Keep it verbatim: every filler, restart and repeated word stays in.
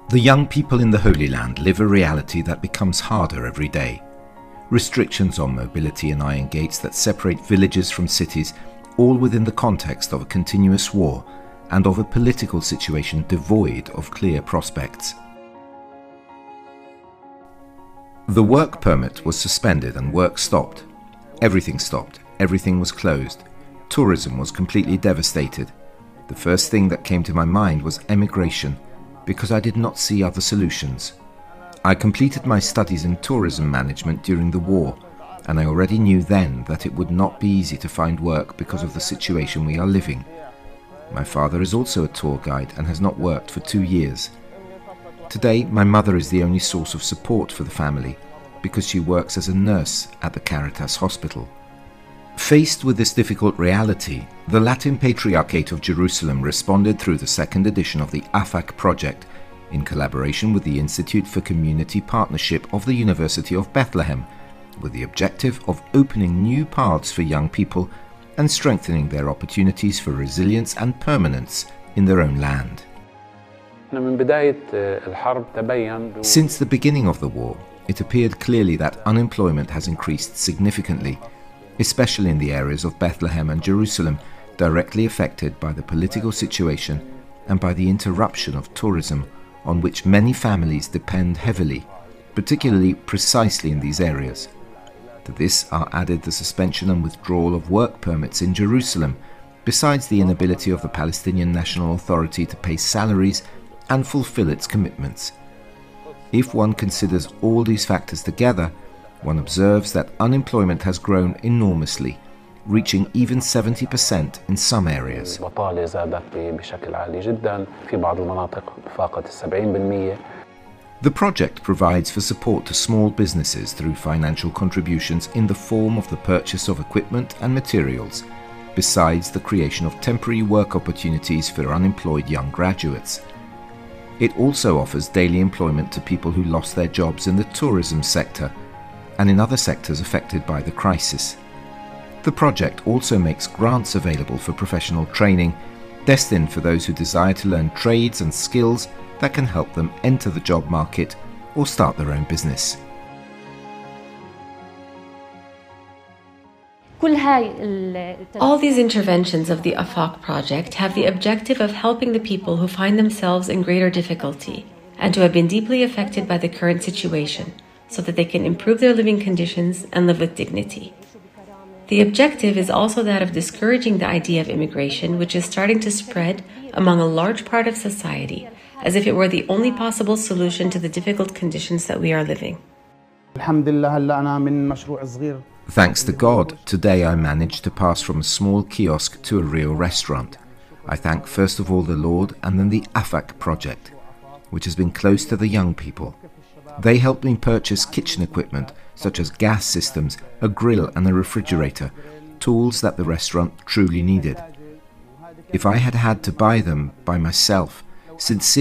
The young people in the Holy Land live a reality that becomes harder every day. Restrictions on mobility and iron gates that separate villages from cities, all within the context of a continuous war and of a political situation devoid of clear prospects. The work permit was suspended and work stopped. Everything stopped. Everything was closed. Tourism was completely devastated. The first thing that came to my mind was emigration, because I did not see other solutions. I completed my studies in tourism management during the war, and I already knew then that it would not be easy to find work because of the situation we are living. My father is also a tour guide and has not worked for two years. Today, my mother is the only source of support for the family, because she works as a nurse at the Caritas hospital. Faced with this difficult reality, the Latin Patriarchate of Jerusalem responded through the second edition of the AFAC project, in collaboration with the Institute for Community Partnership of the University of Bethlehem, with the objective of opening new paths for young people and strengthening their opportunities for resilience and permanence in their own land. Since the beginning of the war, it appeared clearly that unemployment has increased significantly, especially in the areas of Bethlehem and Jerusalem, directly affected by the political situation and by the interruption of tourism, on which many families depend heavily, particularly precisely in these areas. To this are added the suspension and withdrawal of work permits in Jerusalem, besides the inability of the Palestinian National Authority to pay salaries and fulfill its commitments. If one considers all these factors together, one observes that unemployment has grown enormously, reaching even seventy percent in some areas. The project provides for support to small businesses through financial contributions in the form of the purchase of equipment and materials, besides the creation of temporary work opportunities for unemployed young graduates. It also offers daily employment to people who lost their jobs in the tourism sector and in other sectors affected by the crisis. The project also makes grants available for professional training, destined for those who desire to learn trades and skills that can help them enter the job market or start their own business. All these interventions of the AFAC project have the objective of helping the people who find themselves in greater difficulty and who have been deeply affected by the current situation, so that they can improve their living conditions and live with dignity. The objective is also that of discouraging the idea of immigration, which is starting to spread among a large part of society, as if it were the only possible solution to the difficult conditions that we are living. Thanks to God, today I managed to pass from a small kiosk to a real restaurant. I thank first of all the Lord and then the AFAC project, which has been close to the young people. They helped me purchase kitchen equipment such as gas systems, a grill and a refrigerator, tools that the restaurant truly needed. If I had had to buy them by myself, sincerely